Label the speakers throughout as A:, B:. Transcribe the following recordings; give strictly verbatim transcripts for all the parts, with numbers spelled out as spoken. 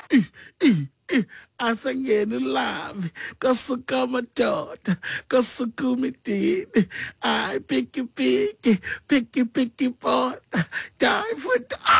A: Asangeni love, kasuka madoda, kasuka mitini, I picky picky, picky picky pot, die for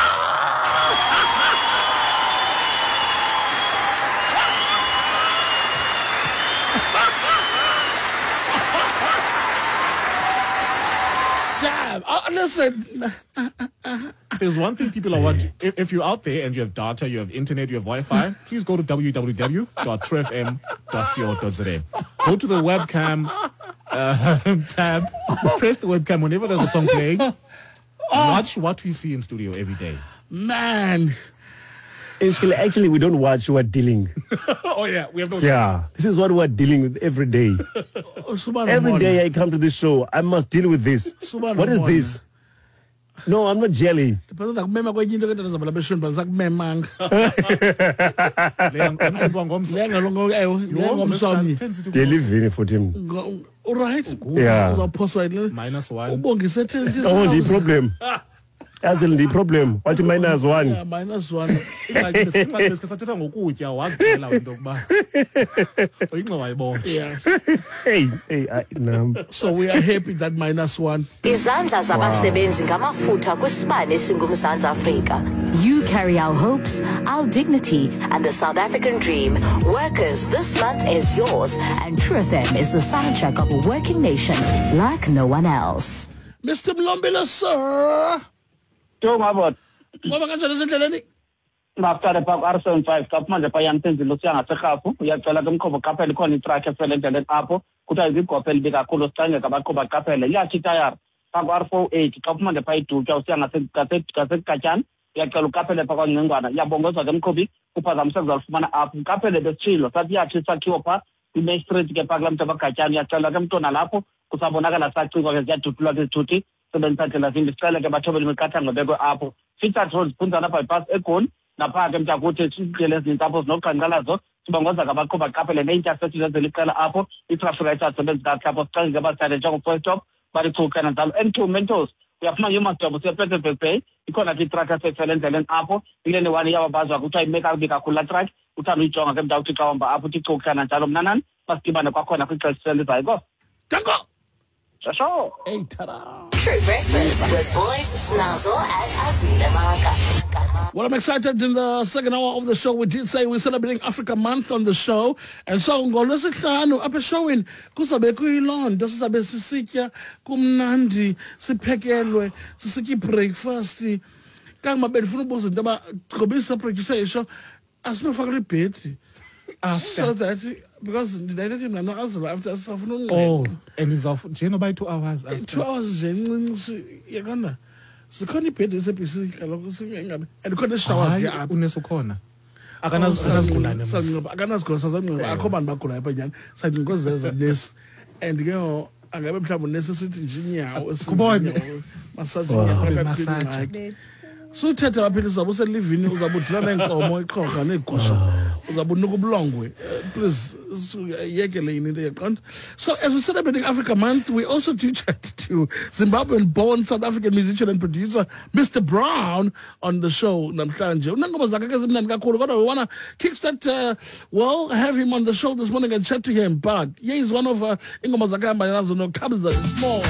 A: Damn, oh, listen.
B: There's one thing people are watching. If, if you're out there and you have data, you have internet, you have Wi-Fi, please go to w w w dot true f m dot co dot z a. Go to the webcam uh, tab, press the webcam whenever there's a song playing. Watch what we see in studio every day.
A: Man.
C: Actually, actually, we don't watch, we're dealing.
B: Oh, yeah, we have no
C: Yeah,
B: choice.
C: this is what we're dealing with every day.
A: Oh, Subhana
C: Every
A: Mona.
C: day I come to this show, I must deal with this.
A: Subhana
C: What is
A: Mona.
C: this? No, I'm not jelly.
A: Ndiphela kumema kwenye into kodwa ndizabala beshoni bazakumemanga. Lengalongo ewe, lengomsomi.
C: Delivini for him.
A: All right.
C: Yeah.
A: Uzawuphoswa
B: Minus one.
A: ubongise ten.
C: Oh, the problem. As in the problem. What minus one?
A: Yeah, minus one.
B: Ngesikhathi ngokutya wazixela into yokuba uyinxe wayibona.
A: Yes.
C: Hey, hey, I, no.
A: So we are happy that minus one.
D: Izandla zabasebenzi ngamafutha kwisibane singumzantsi Afrika. You carry our hopes, our dignity, and the South African dream. Workers, this month is yours, and True F M is the soundtrack of a working nation like no one else.
A: Mister Mlombila, sir.
E: Yo mabot
A: Ngoba kanjani esendleleni?
E: ngaqala pha R seventy-five kapha manje pha yamthenzile usiyanga sehafu uyacela ke mkhobo kaphela khona itrack efele endleleni apho kuthiwa izigophe libi kakhulu sicangeka baqhuba kaphela iyathi tayari pha ku R forty-eight kapha manje pha idutywa usiyanga ngasekatshana uyacela ukaphele pha kwancengwana iyabongozwa ke mkhobi kuphazamiseka uzalufumana apho kaphele besitshilo sathi iyathi sakhiwo pha i-Main Street ke pha kulaa mntu abagatyana uyacela ke mntwana lapho kusabonakala sacikwa ke ziyadutulwa ke izithuthi sebenzisa ndlela zimbi sicele ke bathobele imiqathango bekwe apho Fitchard Road phunzana bypass eGoli napha ke mntakuthi indlela ezintsha apho zinoqhankqalazo sibongoza ke abaqhuba qaphele ne-intersection ezela iqela apho i-traffic lights asebenzi kakuhle apho sicele ke basithathe njengofirst stop balichukana njalo N two Mentos uyafumana ngemasitopo siyaPeterbilt Bay ikhona ke itrack esefele endleleni apho ileni one iyababazwa kuthiwa imeka kakubi kakhulu laa track uthanda uyijonga ke mntakuthi xa uhamba apho uthi chukana njalo mnanani masidibane kwakhona kwixesha elizayo ko
A: Danko.
E: Shasho.
A: Hey, ta-da.
D: True Breakfast with boys Snazzle and Azile Maka.
A: Well, I'm excited. In the second hour of the show, we did say we're celebrating Africa Month on the show. And so, ngolwesihlanu apha showing kuzabe kuyilondo sizabe sisitya kumnandi siphekelwe sisitya breakfast kangabe ndifuna ubuza into aba gqobisa producer yeshow asinofakela ibhedi so that because ndinayithethe mna no-Azile after sisafuna
B: Oh,
A: unqeqa
B: and it's off. Do you know by two hours after?
A: two hours nje encinci yakana zikhona ibhedi esebhisi kaloku singabe and khona showers
B: Hayi,
A: ke apha
B: uneso khona. Akanazigulane.
A: akanazigula sazanqeba akho bantu bagulayo apha nyani sadinkozeza nesi and ke angabe mhlawumbi nesi sithi nje inyawo
B: Kubone.
A: masaji ingakho so uthethe abaphilisi zabo uselivini uzabudila nenkomo ixhorha negusha uzabunuka ubulongwe please yekele into yaqonda. So as we're celebrating Africa Month, we also do chat to Zimbabwean born South African musician and producer Mister Brown on the show namhlanje unangoma zakhe ke zimnandi kakhulu kodwa we want to kickstart uh, well have him on the show this morning and chat to him, but yeah, he's one of uh, ingoma zakhe hamba nazo no Kabza Small